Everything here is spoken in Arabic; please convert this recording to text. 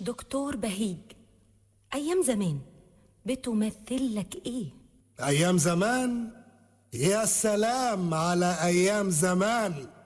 دكتور بهيج، أيام زمان بتمثل لك إيه؟ أيام زمان؟ يا سلام على أيام زمان.